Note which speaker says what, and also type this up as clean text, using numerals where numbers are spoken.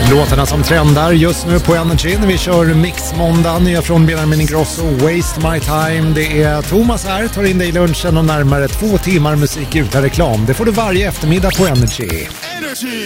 Speaker 1: Låtarna som trendar just nu på Energy när vi kör Mix-måndag, nya från Benjamin Ingrosso, Waste My Time. Det är Thomas här, tar in dig i lunchen och närmare 2 timmar musik utan reklam. Det får du varje eftermiddag på Energy.